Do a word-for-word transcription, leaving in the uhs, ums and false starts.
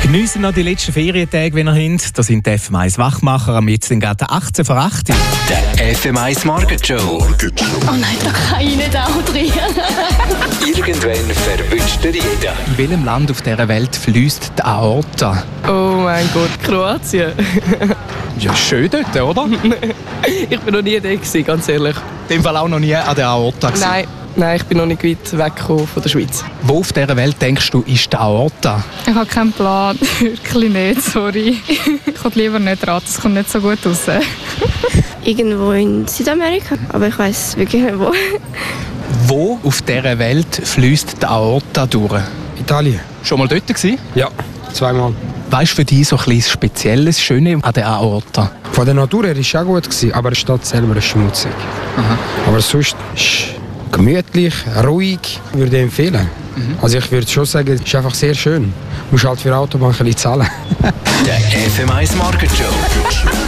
Geniessen noch die letzten Ferientage, wenn ihr habt. Da sind die F M eins Wachmacher am jetzt gerade achtzehn vor acht. Der F M eins Morgen Show. Oh nein, da kann ich nicht auch drin. Irgendwann verwünscht ihr jeden. In welchem Land auf dieser Welt fließt die Aorta? Oh mein Gott, Kroatien. Ja, schön dort, oder? Ich bin noch nie da gewesen, ganz ehrlich. In dem Fall auch noch nie an der Aorta gewesen. Nein, nein, ich bin noch nicht weit weggekommen von der Schweiz. Wo auf dieser Welt denkst du, ist die Aorta? Ich habe keinen Plan. Wirklich nicht, sorry. Ich komme lieber nicht raten, es kommt nicht so gut raus. Irgendwo in Südamerika, aber ich weiss wirklich nicht wo. Wo auf dieser Welt fließt die Aorta durch? Italien. Schon mal dort gewesen? Ja, zweimal. Weißt du für dich so ein bisschen Spezielles, Schönes an der Aorta? Von der Natur her war es auch gut, gewesen, aber die Stadt selber ist schmutzig. Aha. Aber sonst ist gemütlich, ruhig, würde ich empfehlen. Mhm. Also ich würde schon sagen, es ist einfach sehr schön. Du musst halt für die Autobahn ein bisschen zahlen. Der F M eins Morgen Show.